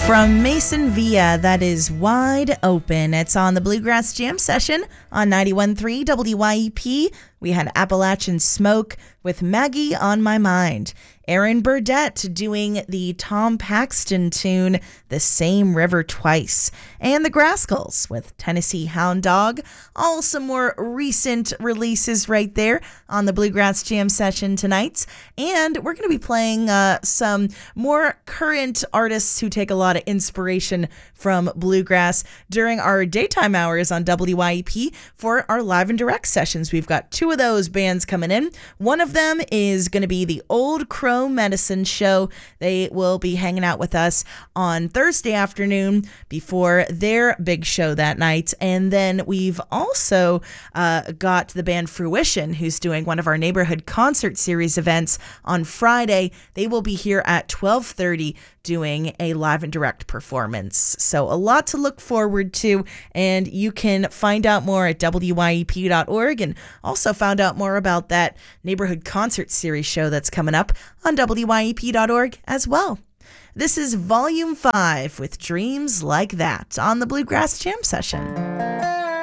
From Mason Villa, that is Wide Open. It's on the Bluegrass Jam Session on 91.3 WYEP. We had Appalachian Smoke with Maggie on My Mind. Aaron Burdett doing the Tom Paxton tune, The Same River Twice. And the Grascals with Tennessee Hound Dog. All some more recent releases right there on the Bluegrass Jam Session tonight. And we're going to be playing some more current artists who take a lot of inspiration from bluegrass during our daytime hours on WYEP for our live and direct sessions. We've got two of those bands coming in. One of them is going to be the Old Crow Medicine Show. They will be hanging out with us on Thursday afternoon before their big show that night. And then we've also got the band Fruition, who's doing one of our neighborhood concert series events on Friday. They will be here at 12:30 doing a live and direct performance. So a lot to look forward to, and you can find out more at WYEP.org, and also found out more about that neighborhood concert series show that's coming up on WYEP.org as well. This is Volume 5 with Dreams Like That on the Bluegrass Jam Session.